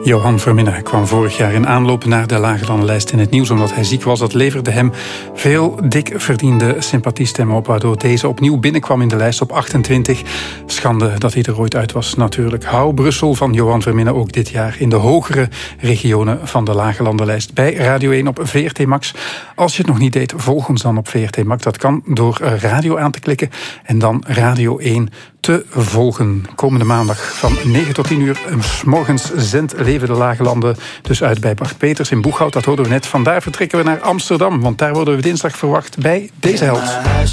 Johan Verminnen kwam vorig jaar in aanloop naar de Lagelandenlijst in het nieuws omdat hij ziek was. Dat leverde hem veel dik verdiende sympathiestemmen op, waardoor deze opnieuw binnenkwam in de lijst op 28. Schande dat hij er ooit uit was natuurlijk. Hou Brussel van Johan Verminnen ook dit jaar in de hogere regionen van de Lagelandenlijst bij Radio 1 op VRT Max. Als je het nog niet deed, volg ons dan op VRT Max. Dat kan door radio aan te klikken en dan Radio 1 te volgen. Komende maandag van 9 tot 10 uur 's morgens zendt Leven de Lagelanden dus uit bij Bart Peters in Boeghout. Dat hoorden we net. Vandaar vertrekken we naar Amsterdam, want daar worden we dinsdag verwacht bij deze held.